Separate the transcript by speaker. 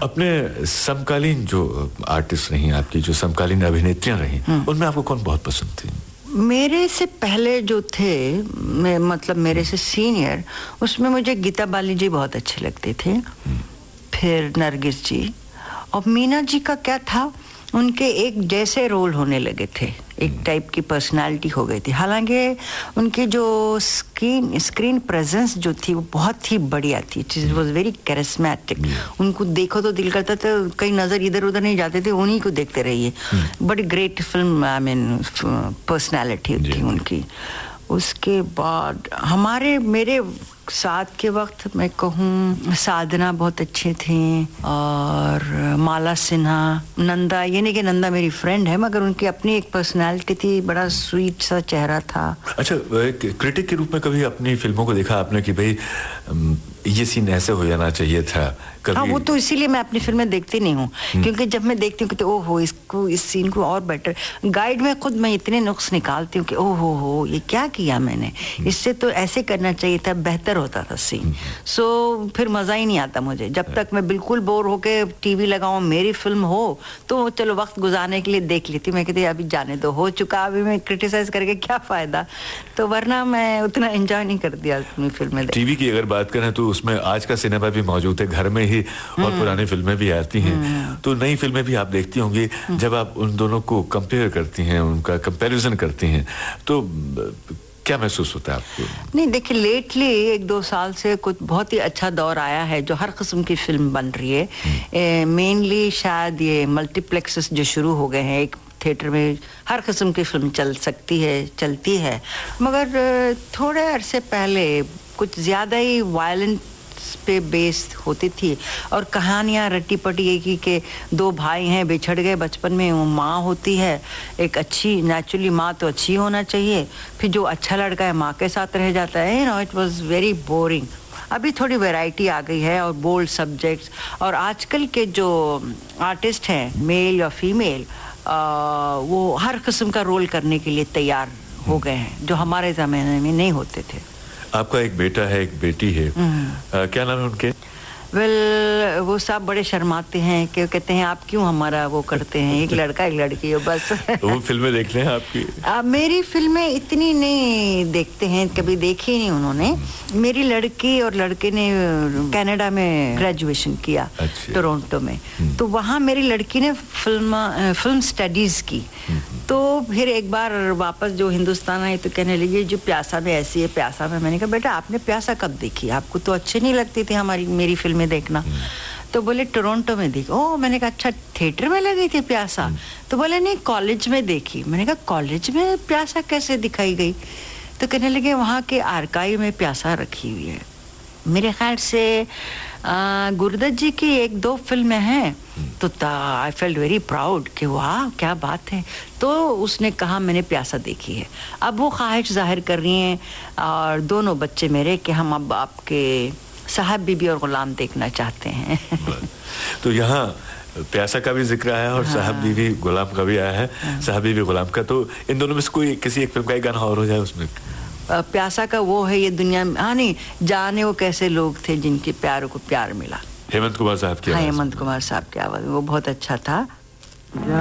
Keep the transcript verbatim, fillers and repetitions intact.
Speaker 1: अपने समकालीन जो आर्टिस्ट रही आपकी, जो समकालीन अभिनेत्रियां रही, उनमें आपको कौन बहुत पसंद थी?
Speaker 2: मेरे से पहले जो थे, मैं मतलब मेरे से सीनियर, उसमें मुझे गीता बाली जी बहुत अच्छे लगते थे, फिर नरगिस जी, और मीना जी का क्या था, उनके एक जैसे रोल होने लगे थे, एक टाइप की पर्सनालिटी हो गई थी। हालांकि उनकी जो स्क्रीन स्क्रीन प्रेजेंस जो थी वो बहुत ही बढ़िया थी, इट वाज वेरी कैरिस्मेटिक। उनको देखो तो दिल करता था कहीं नज़र इधर उधर नहीं जाते थे, उन्हीं को देखते रहिए। बड़ी great film, I mean personality थी उनकी। उसके बाद हमारे मेरे साथ के वक्त मैं कहूँ साधना बहुत अच्छे थे, और माला सिन्हा, नंदा, ये नहीं कि नंदा मेरी फ्रेंड है, मगर उनकी अपनी एक पर्सनालिटी थी, बड़ा स्वीट सा चेहरा था।
Speaker 1: अच्छा, एक क्रिटिक के रूप में कभी अपनी फिल्मों को देखा आपने कि भाई ये सीन ऐसे हो जाना चाहिए था कभी?
Speaker 2: हाँ, वो तो इसीलिए मैं अपनी फिल्में देखती नहीं हूँ, क्योंकि जब मैं देखती हूँ कि ओ हो इसको, इस सीन को और बेटर, गाइड में खुद मैं इतने नुक्स निकालती हूँ कि ओ हो हो ये क्या किया मैंने, इससे तो ऐसे करना चाहिए था, बेहतर होता था सीन। सो फिर मज़ा ही नहीं आता मुझे, जब तक मैं बिल्कुल बोर होके टीवी लगाऊँ, मेरी फिल्म हो तो चलो वक्त गुजारने के लिए देख लेती हूँ। मैं कहती अभी जाने दो, हो चुका, अभी मैं क्रिटिसाइज करके क्या फ़ायदा, तो वरना मैं उतना एंजॉय नहीं करती अपनी फिल्में।
Speaker 1: टीवी की अगर बात करें तो उसमें आज का सिनेमा भी मौजूद है, घर में ही, और पुरानी फिल्में भी आती हैं, तो नई फिल्में भी आप देखती होंगी। जब आप उन दोनों को कंपेयर करती हैं, उनका कंपैरिजन करती हैं, तो क्या महसूस होता है आपको?
Speaker 2: नहीं, देखिए लेटली एक दो साल से कुछ बहुत ही अच्छा दौर आया है, जो हर किस्म की फिल्म बन रही है। मेनली शायद ये मल्टीप्लेक्सेस जो शुरू हो गए हैं, एक थिएटर में हर किस्म की फिल्म चल सकती है, चलती है, मगर थोड़े अरसे पहले कुछ ज़्यादा ही वायलेंट पे बेस्ड होती थी, और कहानियाँ रट्टी पटी एक ही के दो भाई हैं, बिछड़ गए बचपन में, वो माँ होती है एक अच्छी, नेचुरली माँ तो अच्छी होना चाहिए, फिर जो अच्छा लड़का है माँ के साथ रह जाता है, you know, it was very boring. अभी थोड़ी वैरायटी आ गई है, और बोल्ड सब्जेक्ट्स, और आजकल के जो आर्टिस्ट हैं, मेल या फीमेल, वो हर किस्म का रोल करने के लिए तैयार हो गए हैं, जो हमारे ज़माने में नहीं होते थे।
Speaker 1: आपका एक बेटा है, एक बेटी है, आ, क्या नाम है उनके?
Speaker 2: वेल well, वो सब बड़े शर्माते हैं कि कहते हैं आप क्यों हमारा वो करते हैं, एक लड़का एक लड़की हो बस।
Speaker 1: वो फिल्में देखते हैं आपकी?
Speaker 2: आ, मेरी फिल्में इतनी नहीं देखते हैं, कभी देखी नहीं उन्होंने। मेरी लड़की और लड़के ने कनाडा में ग्रेजुएशन किया, टोरंटो में, तो वहाँ मेरी लड़की ने फिल्म फिल्म स्टडीज़ की, तो फिर एक बार वापस जो हिंदुस्तान आई तो कहने लगी जो प्यासा में ऐसी है, प्यासा में। मैंने कहा बेटा आपने प्यासा कब देखी, आपको तो अच्छी नहीं लगती थी हमारी मेरी फिल्में देखना। तो बोले टोरंटो में देखी। ओह, मैंने कहा अच्छा थिएटर में लगी थी प्यासा? तो बोले नहीं कॉलेज में देखी। मैंने कहा कॉलेज में प्यासा कैसे दिखाई गई? तो कहने लगे वहाँ के आर्काइव में प्यासा रखी हुई है। मेरे ख्याल से गुरुदत्त जी की एक दो फिल्में हैं, तो आई फेल्ट वेरी प्राउड कि वाह क्या बात है। तो उसने कहा मैंने प्यासा देखी है। अब वो ख्वाहिश जाहिर कर रही हैं, और दोनों बच्चे मेरे, कि हम अब आपके साहब बीबी और गुलाम देखना चाहते हैं।
Speaker 1: तो यहाँ प्यासा का भी जिक्र आया और हाँ। साहब बीबी गुलाम का भी आया है। हाँ। साहब बीबी गुलाम का, तो इन दोनों में से कोई किसी एक फिल्म का एक गाना और हो जाए उसमें?
Speaker 2: प्यासा का वो है ये दुनिया में, हाँ नहीं, जाने वो कैसे लोग थे जिनके प्यारों को प्यार मिला।
Speaker 1: हेमंत कुमार साहब की
Speaker 2: आवाज़। हाँ, हेमंत कुमार साहब की आवाज़, वो बहुत अच्छा था।